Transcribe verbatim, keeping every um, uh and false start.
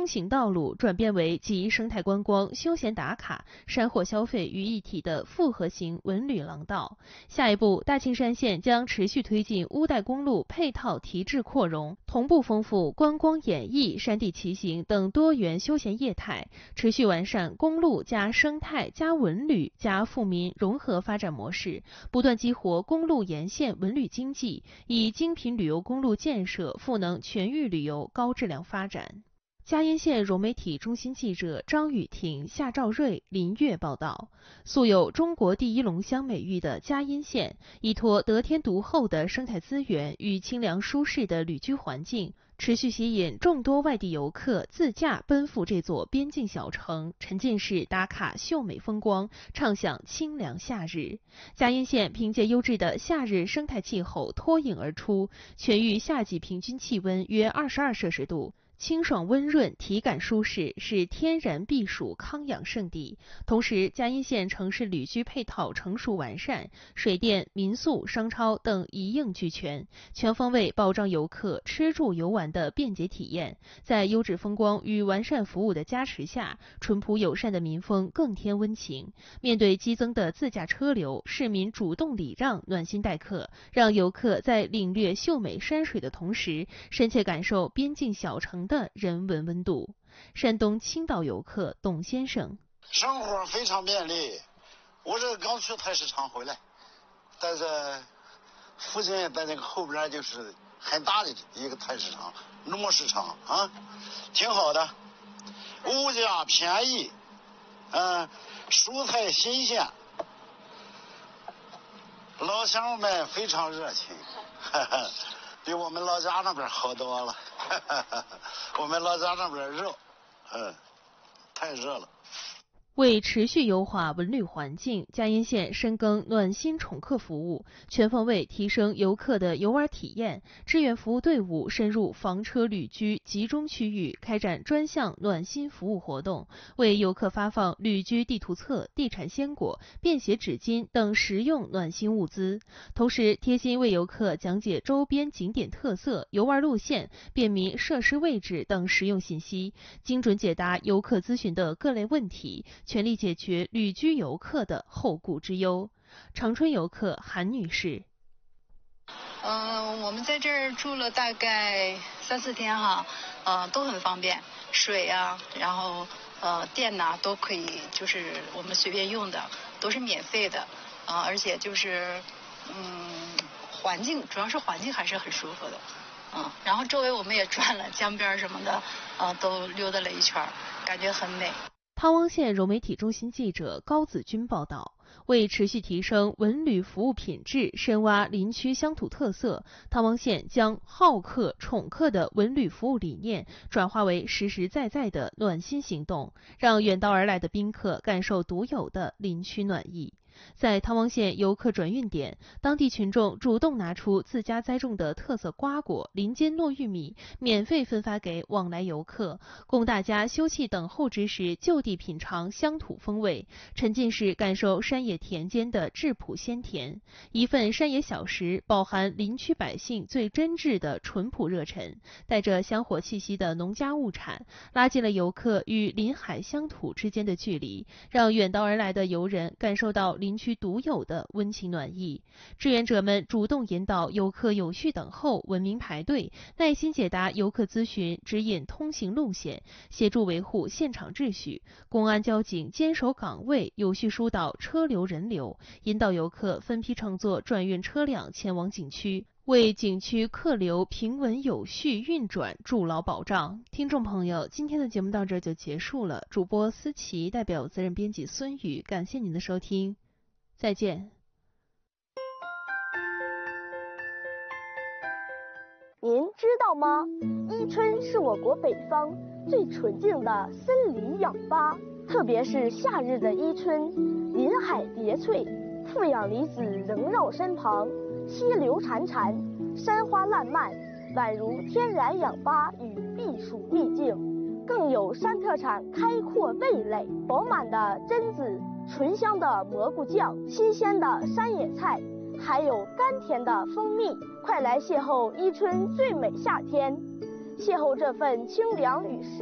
通行道路转变为集生态观光、休闲打卡、山货消费于一体的复合型文旅廊道。下一步，大庆山县将持续推进乌代公路配套提质扩容，同步丰富观光演艺、山地骑行等多元休闲业态，持续完善公路加生态加文旅加富民融合发展模式，不断激活公路沿线文旅经济，以精品旅游公路建设赋能全域旅游高质量发展。嘉荫县融媒体中心记者张雨婷、夏兆瑞、林月报道，素有中国第一龙乡美誉的嘉荫县，依托得天独厚的生态资源与清凉舒适的旅居环境，持续吸引众多外地游客自驾奔赴这座边境小城，沉浸式打卡秀美风光，畅享清凉夏日。嘉荫县凭借优质的夏日生态气候脱颖而出，全域夏季平均气温约二十二摄氏度。清爽温润，体感舒适，是天然避暑康养胜地。同时，嘉荫县城市旅居配套成熟完善，水电、民宿、商超等一应俱全，全方位保障游客吃住游玩的便捷体验。在优质风光与完善服务的加持下，淳朴友善的民风更添温情。面对激增的自驾车流，市民主动礼让，暖心待客，让游客在领略秀美山水的同时，深切感受边境小城的人文温度。山东青岛游客董先生： 生活非常便利，我这刚去菜市场回来，但是附近在那个后边就是很大的一个菜市场，农贸市场啊，挺好的，物价便宜，嗯、呃，蔬菜新鲜，老乡们非常热情，呵呵，比我们老家那边好多了。我们老家那边热，嗯，太热了。 为持续优化文旅环境，嘉荫县深耕暖心宠客服务，全方位提升游客的游玩体验。志愿服务队伍深入房车旅居集中区域，开展专项暖心服务活动，为游客发放旅居地图册、地产鲜果、便携纸巾等实用暖心物资。同时，贴心为游客讲解周边景点特色、游玩路线、便民设施位置等实用信息，精准解答游客咨询的各类问题，全力解决旅居游客的后顾之忧。长春游客韩女士： 嗯、呃，我们在这儿住了大概三四天哈，呃，都很方便，水啊，然后呃电呐、啊、都可以，就是我们随便用的，都是免费的啊、呃，而且就是嗯，环境主要是环境还是很舒服的，嗯，然后周围我们也转了江边什么的，啊、呃，都溜达了一圈，感觉很美。 汤汪县融媒体中心记者高子军报道，为持续提升文旅服务品质，深挖林区乡土特色，汤汪县将好客宠客的文旅服务理念转化为实实在在的暖心行动，让远道而来的宾客感受独有的林区暖意。在汤汪县游客转运点，当地群众主动拿出自家栽种的特色瓜果、林间糯玉米，免费分发给往来游客，供大家休憩等候之时就地品尝乡土风味，沉浸式感受山野田间的质朴鲜甜。一份山野小食，饱含林区百姓最真挚的淳朴热忱，带着香火气息的农家物产，拉近了游客与林海乡土之间的距离，让远道而来的游人感受到林区独有的温情暖意。志愿者们主动引导游客有序等候、文明排队，耐心解答游客咨询，指引通行路线，协助维护现场秩序。公安交警坚守岗位，有序疏导车流人流，引导游客分批乘坐转运车辆前往景区，为景区客流平稳有序运转筑牢保障。听众朋友，今天的节目到这儿就结束了。主播思琪代表责任编辑孙宇，感谢您的收听，再见。 您知道吗？伊春是我国北方最纯净的森林氧吧，特别是夏日的伊春，林海叠翠，负氧离子萦绕身旁，溪流潺潺，山花烂漫，宛如天然氧吧与避暑秘境。更有山特产开阔味蕾，饱满的榛子，醇香的蘑菇酱，新鲜的山野菜，还有甘甜的蜂蜜。快来邂逅伊春最美夏天，邂逅这份清凉与诗